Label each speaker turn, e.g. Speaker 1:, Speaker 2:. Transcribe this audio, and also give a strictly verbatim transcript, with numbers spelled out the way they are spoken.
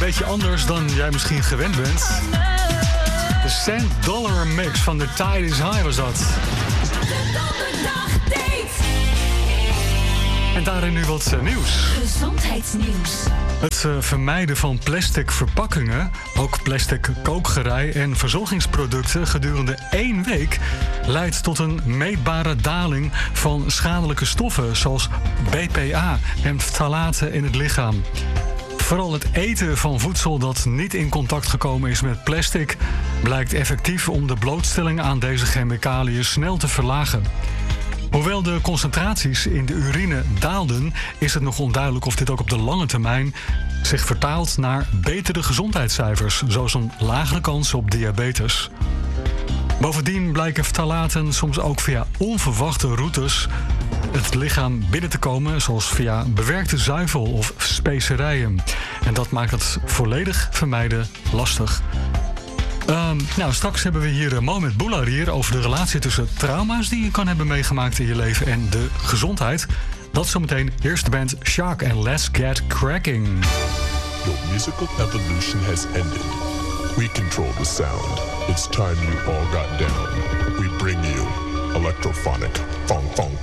Speaker 1: beetje anders dan jij misschien gewend bent. De Cent Dollar Mix van The Tide is High was dat. En daarin nu wat uh, nieuws.
Speaker 2: Gezondheidsnieuws.
Speaker 1: Het uh, vermijden van plastic verpakkingen, ook plastic kookgerei en verzorgingsproducten gedurende één week leidt tot een meetbare daling van schadelijke stoffen zoals B P A en ftalaten in het lichaam. Vooral het eten van voedsel dat niet in contact gekomen is met plastic blijkt effectief om de blootstelling aan deze chemicaliën snel te verlagen. Hoewel de concentraties in de urine daalden, is het nog onduidelijk of dit ook op de lange termijn zich vertaalt naar betere gezondheidscijfers, zoals een lagere kans op diabetes. Bovendien blijken ftalaten soms ook via onverwachte routes het lichaam binnen te komen, zoals via bewerkte zuivel of specerijen. En dat maakt het volledig vermijden lastig. Um, nou, straks hebben we hier uh, Mohamed Boular hier over de relatie tussen trauma's die je kan hebben meegemaakt in je leven en de gezondheid. Dat zometeen. Eerst de band Shark en Let's Get Cracking.
Speaker 3: Your musical evolution has ended. We control the sound. It's time you all got down. We bring you electrophonic funk funk.